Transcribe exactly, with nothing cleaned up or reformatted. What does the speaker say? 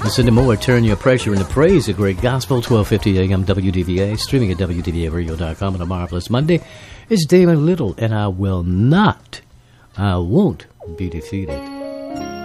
Listen to more. Turn your pressure into praise. A great gospel. twelve fifty a.m. W D V A. Streaming at W D V A radio dot com on a marvelous Monday. It's Damon Little, and I will not, I won't be defeated.